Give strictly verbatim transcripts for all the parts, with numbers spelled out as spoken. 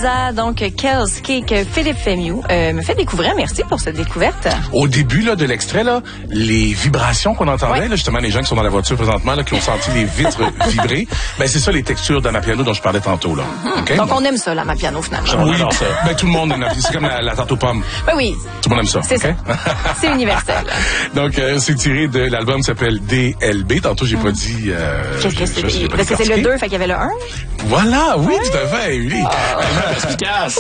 Ibiza, donc Kells Cake, que Philippe Fémieux euh, me fait découvrir. Merci pour cette découverte. Au début là, de l'extrait, là, les vibrations qu'on entendait, ouais. là, justement, les gens qui sont dans la voiture présentement, là, qui ont senti les vitres vibrer, ben c'est ça les textures d'Amapiano dont je parlais tantôt. Là. Mm-hmm. Okay? Donc, donc on aime ça, l'Amapiano, finalement. Oui, ça. Ben, tout le monde aime. C'est comme la, la tarte aux pommes. Ben oui. Tout le monde aime ça. C'est okay? ça. C'est universel. Donc, euh, c'est tiré de l'album qui s'appelle D L B. Tantôt, j'ai mm. pas dit... Euh, Qu'est-ce que c'est? Parce que c'est le deux, fait qu'il y avait le un. Voilà, oui, oui. tout à fait. Oui. Ah, efficace.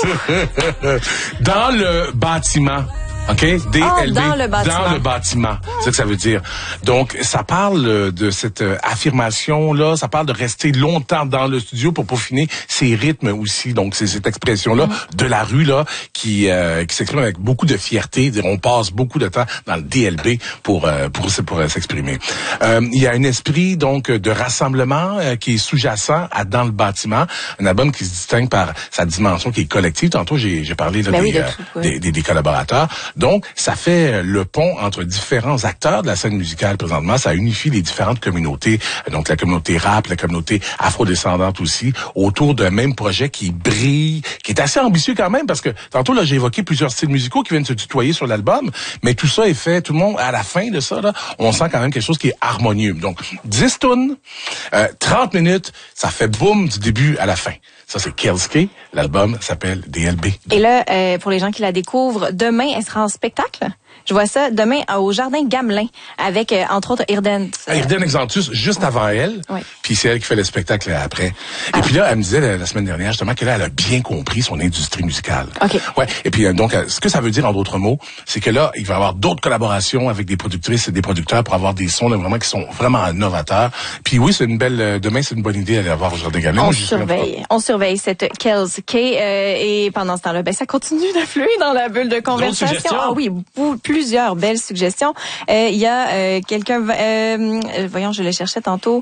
Dans le bâtiment. OK? D L B, oh, dans le bâtiment. Dans le bâtiment. C'est ce que ça veut dire. Donc, ça parle de cette euh, affirmation-là. Ça parle de rester longtemps dans le studio pour peaufiner ses rythmes aussi. Donc, c'est cette expression-là mm. de la rue, là, qui, euh, qui s'exprime avec beaucoup de fierté. On passe beaucoup de temps dans le D L B pour, euh, pour, pour, pour euh, s'exprimer. Euh, il y a un esprit, donc, de rassemblement euh, qui est sous-jacent à Dans le bâtiment. Un album qui se distingue par sa dimension qui est collective. Tantôt, j'ai, j'ai parlé là, ben des, oui, de euh, tout, oui. des, des, des collaborateurs. Donc, ça fait le pont entre différents acteurs de la scène musicale présentement. Ça unifie les différentes communautés, donc la communauté rap, la communauté afrodescendante aussi, autour d'un même projet qui brille, qui est assez ambitieux quand même, parce que tantôt, là, j'ai évoqué plusieurs styles musicaux qui viennent se tutoyer sur l'album, mais tout ça est fait, tout le monde, à la fin de ça, là, on sent quand même quelque chose qui est harmonieux. Donc, dix tunes, euh, trente minutes, ça fait boum du début à la fin. Ça, c'est Kells Cake. L'album s'appelle D L B. Et là, euh, pour les gens qui la découvrent, demain, elle sera en spectacle. Je vois ça demain au Jardin Gamelin avec, euh, entre autres, Irden. Euh... Irden Exantus, juste ouais. avant elle. Oui. Puis c'est elle qui fait le spectacle après. Ah. Et puis là, elle me disait la, la semaine dernière, justement, qu'elle elle a bien compris son industrie musicale. OK. Ouais. Et puis, donc, ce que ça veut dire, en d'autres mots, c'est que là, il va y avoir d'autres collaborations avec des productrices et des producteurs pour avoir des sons, là, vraiment, qui sont vraiment novateurs. Puis oui, c'est une belle, euh, demain, c'est une bonne idée d'aller voir au Jardin Gamelin. On Moi, surveille. On surveille cette Kells Cake, euh, et pendant ce temps-là, ben, ça continue d'affluer dans la bulle de conversation. Ah oui, plusieurs belles suggestions. Il euh, y a euh, quelqu'un, euh, voyons, je le cherchais tantôt.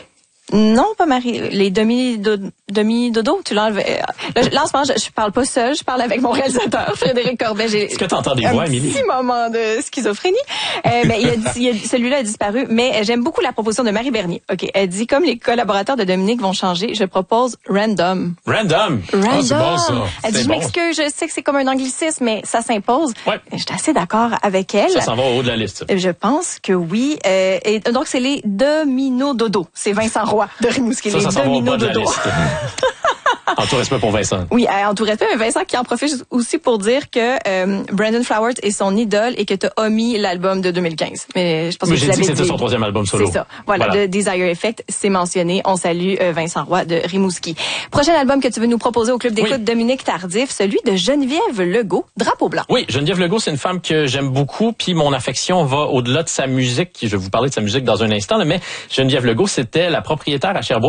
Non, pas Marie. Les demi demi dodo, tu l'enlèves. Là, là, en ce moment, je, je parle pas seule, je parle avec mon réalisateur Frédéric Corbet. Est-ce que tu entends des voix, Émilie? Un petit moment de schizophrénie. Euh, ben, il a, il a, celui-là a disparu, mais j'aime beaucoup la proposition de Marie Bernier. Ok, elle dit comme les collaborateurs de Dominique vont changer, je propose random. Random. Random. Oh, c'est bon ça. Elle dit c'est je bon. m'excuse, je sais que c'est comme un anglicisme, mais ça s'impose. Ouais. J'étais assez d'accord avec elle. Ça s'en va au haut de la liste. Je pense que oui. Euh, et donc c'est les Domino Dodo. C'est Vincent Roy de Rimouski. Ça, les ça s'en va au bas de la Dodo. liste. En tout respect pour Vincent. Oui, en tout respect, mais Vincent qui en profite aussi pour dire que euh, Brandon Flowers est son idole et que tu as omis l'album de deux mille quinze. Mais je pense mais que j'ai tu dit que l'avais c'était son troisième album solo. C'est ça. Voilà, voilà. De Desire Effect, c'est mentionné. On salue euh, Vincent Roy de Rimouski. Prochain album que tu veux nous proposer au Club d'écoute, oui. Dominique Tardif, celui de Geneviève Legault, Drapeau blanc. Oui, Geneviève Legault, c'est une femme que j'aime beaucoup, puis mon affection va au-delà de sa musique. Je vais vous parler de sa musique dans un instant, mais Geneviève Legault, c'était la propriétaire à Sherbrooke